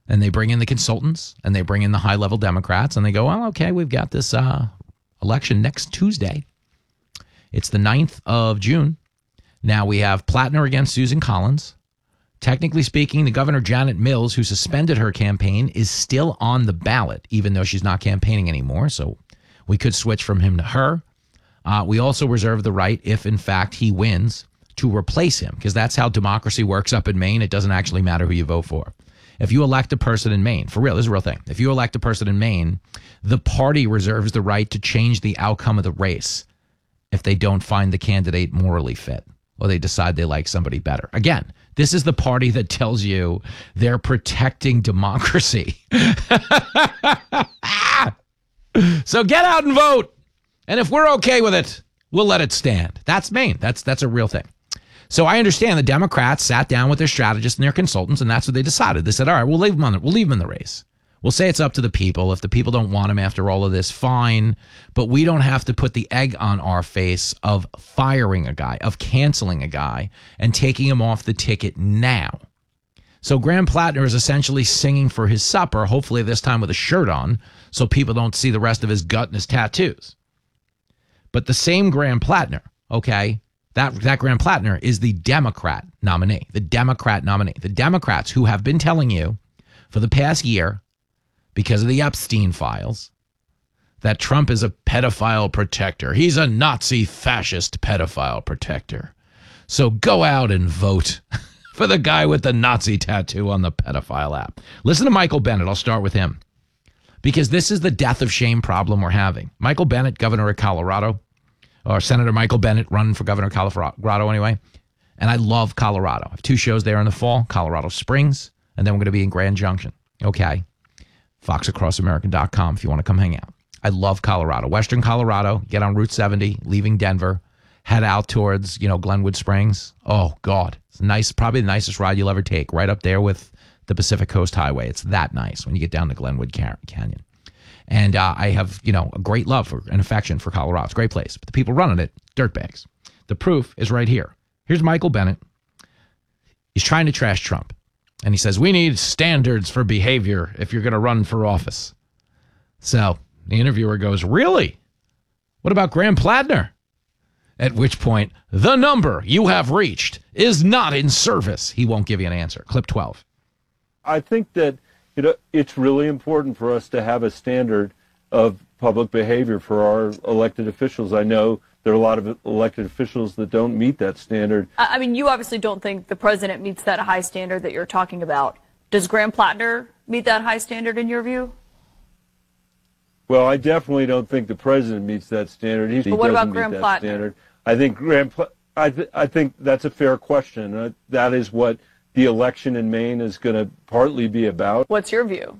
And they bring in the consultants and they bring in the high-level Democrats and they go, well, okay, we've got this election next Tuesday. It's the 9th of June. Now we have Plattner against Susan Collins. Technically speaking, the Governor Janet Mills, who suspended her campaign, is still on the ballot, even though she's not campaigning anymore. So we could switch from him to her. We also reserve the right, if in fact he wins, to replace him, because that's how democracy works up in Maine. It doesn't actually matter who you vote for. If you elect a person in Maine, for real, this is a real thing. If you elect a person in Maine, the party reserves the right to change the outcome of the race if they don't find the candidate morally fit or they decide they like somebody better. Again, this is the party that tells you they're protecting democracy. So get out and vote. And if we're okay with it, we'll let it stand. That's Maine. That's a real thing. So I understand the Democrats sat down with their strategists and their consultants, and that's what they decided. They said, all right, we'll leave him in the race. We'll say it's up to the people. If the people don't want him after all of this, fine. But we don't have to put the egg on our face of firing a guy, of canceling a guy, and taking him off the ticket now. So Graham Plattner is essentially singing for his supper, hopefully this time with a shirt on, so people don't see the rest of his gut and his tattoos. But the same Graham Plattner, okay, that Graham Plattner is the Democrat nominee, the Democrats who have been telling you for the past year, because of the Epstein files, that Trump is a pedophile protector. He's a Nazi fascist pedophile protector. So go out and vote for the guy with the Nazi tattoo on the pedophile app. Listen to Michael Bennet. I'll start with him, because this is the death of shame problem we're having. Michael Bennet, governor of Colorado, or Senator Michael Bennet, running for governor of Colorado anyway. And I love Colorado. I have 2 shows there in the fall, Colorado Springs, and then we're going to be in Grand Junction. Okay. FoxAcrossAmerica.com if you want to come hang out. I love Colorado. Western Colorado, get on Route 70, leaving Denver, head out towards, Glenwood Springs. Oh, God. It's nice. Probably the nicest ride you'll ever take, right up there with the Pacific Coast Highway. It's that nice when you get down to Glenwood Canyon. And I have, a great love for and affection for Colorado. It's a great place. But the people running it, dirtbags. The proof is right here. Here's Michael Bennet. He's trying to trash Trump. And he says, we need standards for behavior if you're going to run for office. So the interviewer goes, really? What about Graham Plattner? At which point, the number you have reached is not in service. He won't give you an answer. Clip 12. I think that it's really important for us to have a standard of public behavior for our elected officials. I know there are a lot of elected officials that don't meet that standard. I mean, you obviously don't think the president meets that high standard that you're talking about. Does Graham Plattner meet that high standard in your view? Well, I definitely don't think the president meets that standard. But what about Graham Plattner? I think I think that's a fair question. That is what the election in Maine is going to partly be about. What's your view?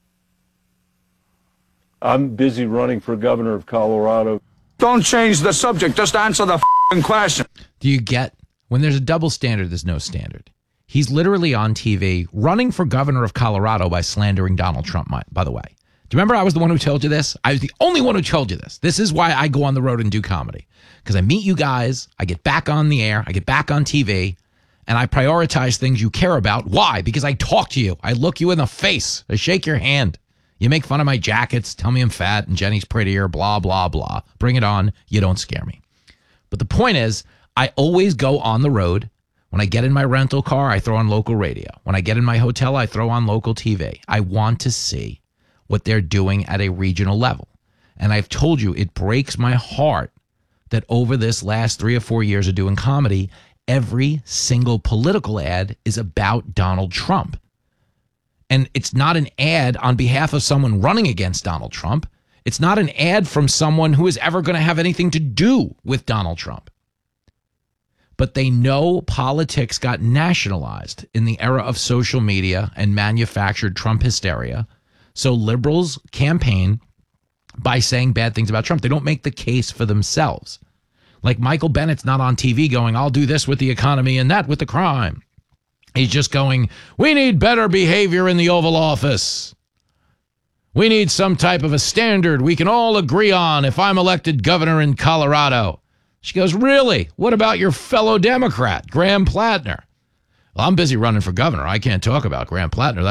I'm busy running for governor of Colorado. Don't change the subject. Just answer the question. Do you get, when there's a double standard, there's no standard. He's literally on TV running for governor of Colorado by slandering Donald Trump, by the way. Do you remember I was the one who told you this? I was the only one who told you this. This is why I go on the road and do comedy. Because I meet you guys, I get back on the air, I get back on TV, and I prioritize things you care about. Why? Because I talk to you. I look you in the face. I shake your hand. You make fun of my jackets, tell me I'm fat and Jenny's prettier, blah, blah, blah. Bring it on. You don't scare me. But the point is, I always go on the road. When I get in my rental car, I throw on local radio. When I get in my hotel, I throw on local TV. I want to see what they're doing at a regional level. And I've told you, it breaks my heart that over this last 3 or 4 years of doing comedy, every single political ad is about Donald Trump. And it's not an ad on behalf of someone running against Donald Trump. It's not an ad from someone who is ever going to have anything to do with Donald Trump. But they know politics got nationalized in the era of social media and manufactured Trump hysteria. So liberals campaign by saying bad things about Trump. They don't make the case for themselves. Like Michael Bennett's not on TV going, I'll do this with the economy and that with the crime. He's just going, we need better behavior in the Oval Office. We need some type of a standard we can all agree on if I'm elected governor in Colorado. She goes, really? What about your fellow Democrat, Graham Plattner? Well, I'm busy running for governor. I can't talk about Graham Plattner.